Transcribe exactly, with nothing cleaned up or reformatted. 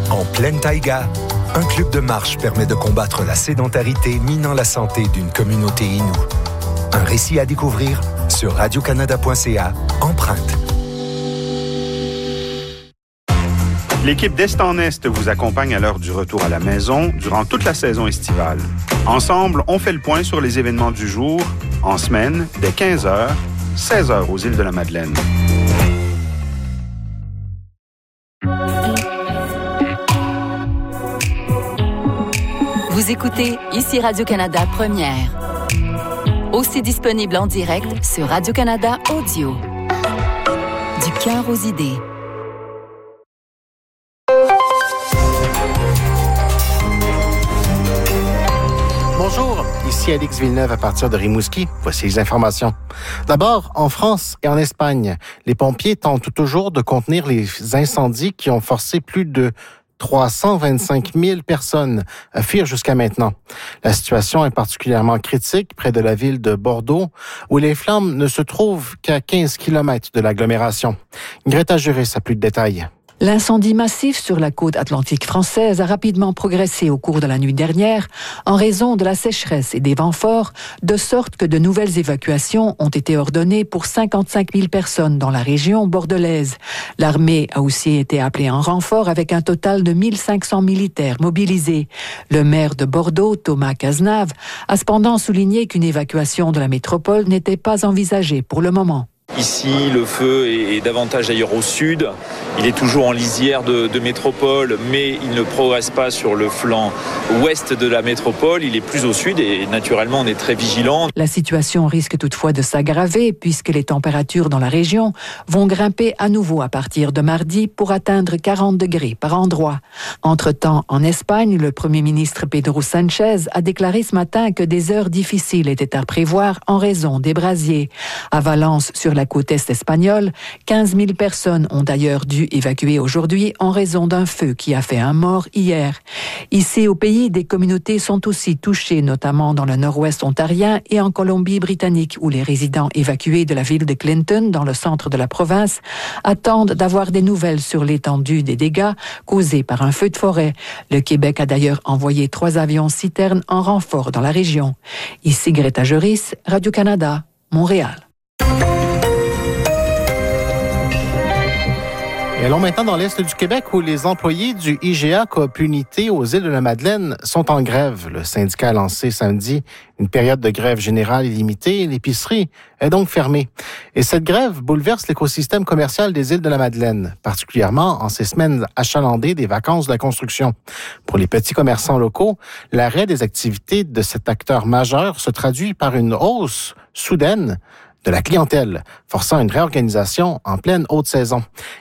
En pleine taïga, un club de marche permet de combattre la sédentarité minant la santé d'une communauté inoue. Un récit à découvrir sur radio canada point c a, Empreinte. L'équipe d'Est en Est vous accompagne à l'heure du retour à la maison durant toute la saison estivale. Ensemble, on fait le point sur les événements du jour, en semaine, dès quinze heures, seize heures aux îles de la Madeleine. Vous écoutez ici Radio-Canada Première. Aussi disponible en direct sur Radio-Canada Audio. Du cœur aux idées. Bonjour, ici Alix Villeneuve à partir de Rimouski. Voici les informations. D'abord, en France et en Espagne, les pompiers tentent toujours de contenir les incendies qui ont forcé plus de trois cent vingt-cinq mille personnes à fuir jusqu'à maintenant. La situation est particulièrement critique près de la ville de Bordeaux, où les flammes ne se trouvent qu'à quinze kilomètres de l'agglomération. Greta Juris a plus de détails. L'incendie massif sur la côte atlantique française a rapidement progressé au cours de la nuit dernière en raison de la sécheresse et des vents forts, de sorte que de nouvelles évacuations ont été ordonnées pour cinquante-cinq mille personnes dans la région bordelaise. L'armée a aussi été appelée en renfort avec un total de mille cinq cents militaires mobilisés. Le maire de Bordeaux, Thomas Cazenave, a cependant souligné qu'une évacuation de la métropole n'était pas envisagée pour le moment. Ici, le feu est davantage d'ailleurs au sud. Il est toujours en lisière de, de métropole, mais il ne progresse pas sur le flanc ouest de la métropole. Il est plus au sud et naturellement, on est très vigilant. La situation risque toutefois de s'aggraver puisque les températures dans la région vont grimper à nouveau à partir de mardi pour atteindre quarante degrés par endroit. Entre-temps, en Espagne, le premier ministre Pedro Sánchez a déclaré ce matin que des heures difficiles étaient à prévoir en raison des brasiers. À Valence, sur la côte est espagnole, quinze mille personnes ont d'ailleurs dû évacuer aujourd'hui en raison d'un feu qui a fait un mort hier. Ici au pays, des communautés sont aussi touchées, notamment dans le nord-ouest ontarien et en Colombie-Britannique, où les résidents évacués de la ville de Clinton, dans le centre de la province, attendent d'avoir des nouvelles sur l'étendue des dégâts causés par un feu de forêt. Le Québec a d'ailleurs envoyé trois avions citernes en renfort dans la région. Ici Greta Juris, Radio-Canada, Montréal. Et allons maintenant dans l'Est du Québec où les employés du I G A Coop Unité aux îles de la Madeleine sont en grève. Le syndicat a lancé samedi une période de grève générale illimitée. L'épicerie est donc fermée. Et cette grève bouleverse l'écosystème commercial des îles de la Madeleine, particulièrement en ces semaines achalandées des vacances de la construction. Pour les petits commerçants locaux, l'arrêt des activités de cet acteur majeur se traduit par une hausse soudaine de la clientèle, forçant une réorganisation en pleine haute saison.